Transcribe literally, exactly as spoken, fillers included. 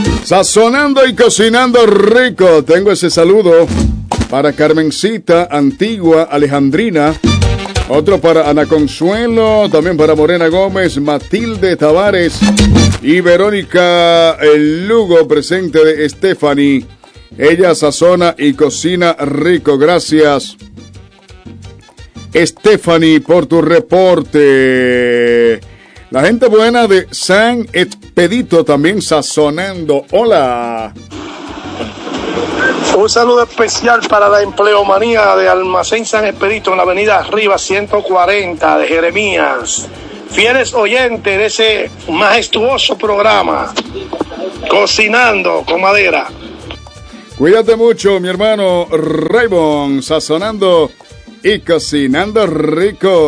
Sazonando y cocinando rico. Tengo ese saludo para Carmencita, Antigua, Alejandrina. Otro para Ana Consuelo, también para Morena Gómez, Matilde Tavares y Verónica el Lugo, presente de Stephanie. Ella sazona y cocina rico. Gracias, Stephanie, por tu reporte. La gente buena de San Expedito también sazonando. Hola. Un saludo especial para la empleomanía de Almacén San Expedito en la avenida Arriba ciento cuarenta de Jeremías. Fieles oyentes de ese majestuoso programa, Cocinando con Madera. Cuídate mucho, mi hermano Raymond, sazonando y cocinando rico.